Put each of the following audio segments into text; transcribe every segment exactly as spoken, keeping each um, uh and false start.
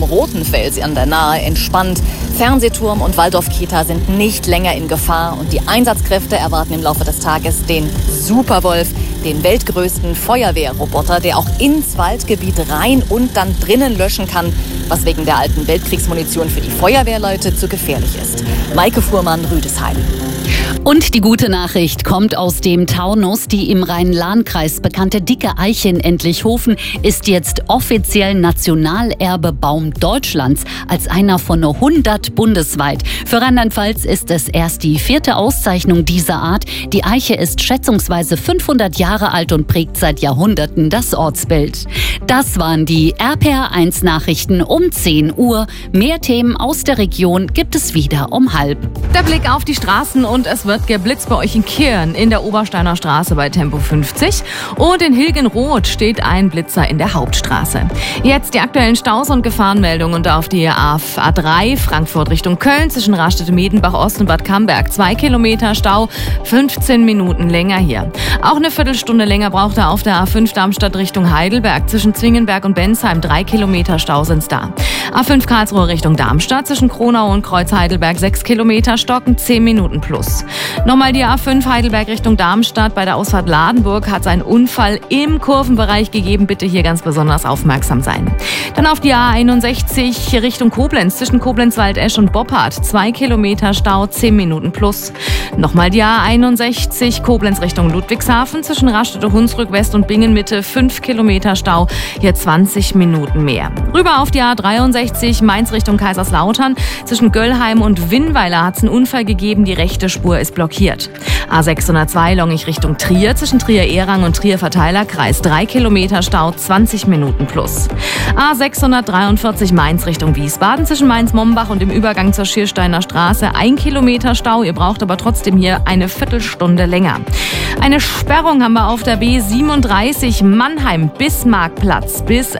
Rothenfels an der Nahe entspannt. Fernsehturm und Waldorf-Kita sind nicht länger in Gefahr und die Einsatzkräfte erwarten im Laufe des Tages den Superwolf, den weltgrößten Feuerwehrroboter, der auch ins Waldgebiet rein und dann drinnen löschen kann, was wegen der alten Weltkriegsmunition für die Feuerwehrleute zu gefährlich ist. Maike Fuhrmann, Rüdesheim. Und die gute Nachricht kommt aus dem Taunus. Die im Rhein-Lahn-Kreis bekannte dicke Eiche in Entlichhofen ist jetzt offiziell Nationalerbebaum Deutschlands, als einer von nur hundert bundesweit. Für Rheinland-Pfalz ist es erst die vierte Auszeichnung dieser Art. Die Eiche ist schätzungsweise fünfhundert Jahre alt und prägt seit Jahrhunderten das Ortsbild. Das waren die R P R eins Nachrichten um zehn Uhr. Mehr Themen aus der Region gibt es wieder um halb. Der Blick auf die Straßen und es wird geblitzt bei euch in Kirn in der Obersteiner Straße bei Tempo fünfzig und in Hilgenroth steht ein Blitzer in der Hauptstraße. Jetzt die aktuellen Staus und Gefahrenmeldungen auf die A drei Frankfurt Richtung Köln zwischen Rastede-Medenbach Ost und Bad Camberg. Zwei Kilometer Stau, fünfzehn Minuten länger hier. Auch eine Viertelstunde länger braucht er auf der A fünf Darmstadt Richtung Heidelberg zwischen Zwingenberg und Bensheim. Drei Kilometer Stau sind's da. A fünf Karlsruhe Richtung Darmstadt zwischen Kronau und Kreuz Heidelberg. Sechs Kilometer Stocken, zehn Minuten plus. Nochmal die A fünf Heidelberg Richtung Darmstadt. Bei der Ausfahrt Ladenburg hat es einen Unfall im Kurvenbereich gegeben. Bitte hier ganz besonders aufmerksam sein. Dann auf die A einundsechzig Richtung Koblenz zwischen Koblenz-Waldesch und Boppard. Zwei Kilometer Stau, zehn Minuten plus. Nochmal die A einundsechzig Koblenz Richtung Ludwigshafen zwischen Rastede-Hunsrück West und Bingen-Mitte. Fünf Kilometer Stau, hier zwanzig Minuten mehr. Rüber auf die A dreiundsechzig Mainz Richtung Kaiserslautern. Zwischen Göllheim und Winnweiler hat es einen Unfall gegeben. Die rechte Spur ist blockiert. A sechshundertzwei Longich Richtung Trier zwischen Trier-Ehrang und Trier-Verteilerkreis. Drei Kilometer Stau, zwanzig Minuten plus. A sechshundertdreiundvierzig Mainz Richtung Wiesbaden zwischen Mainz-Mombach und dem Übergang zur Schiersteiner Straße. Ein Kilometer Stau, ihr braucht aber trotzdem hier eine Viertelstunde länger. Eine Sperrung haben wir auf der B siebenunddreißig Mannheim-Bismarckplatz bis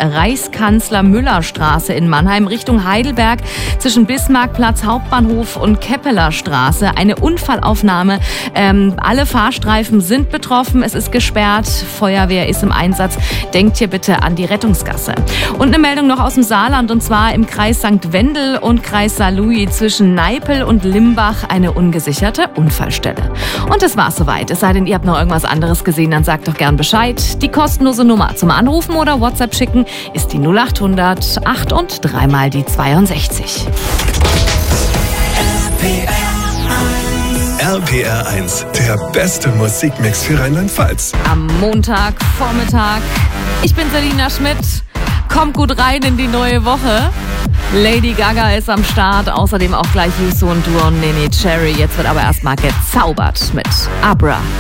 Reichskanzler-Müller-Straße in Mannheim Richtung Heidelberg zwischen Bismarckplatz, Hauptbahnhof und Keppeler Straße. Eine Unfallaufnahme. Ähm, alle Fahrstreifen sind betroffen. Es ist gesperrt. Feuerwehr ist im Einsatz. Denkt hier bitte an die Rettungsgasse. Und eine Meldung noch aus dem Saarland und zwar im Kreis Sankt Wendel und Kreis Saarlouis zwischen Neipel und Limbach eine ungesicherte Unfallstelle. Und das war's soweit. Es sei denn, ihr habt noch irgendwas anderes gesehen, dann sagt doch gern Bescheid. Die kostenlose Nummer zum Anrufen oder WhatsApp schicken ist die null achthundert acht und dreimal die zweiundsechzig. R P R eins, der beste Musikmix für Rheinland-Pfalz. Am Montagvormittag. Ich bin Selina Schmidt. Kommt gut rein in die neue Woche. Lady Gaga ist am Start. Außerdem auch gleich Yusu und Duo und Nene Cherry. Jetzt wird aber erstmal gezaubert mit Abra.